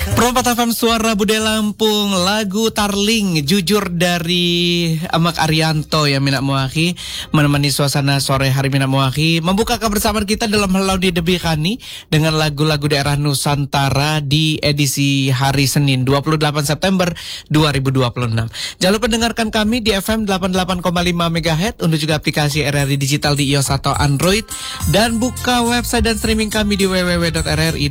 Perempat FM Suara Budaya Lampung, lagu Tarling Jujur dari Amak Arianto yang Minak Muaki menemani suasana sore hari Minak Muaki, membuka kebersamaan kita dalam Halau di Debikani dengan lagu-lagu daerah Nusantara di edisi hari Senin 28 September 2026. Jangan lupa dengarkan kami di FM 88,5 MHz untuk juga aplikasi RRI Digital di iOS atau Android, dan buka website dan streaming kami di www.rri.co.id.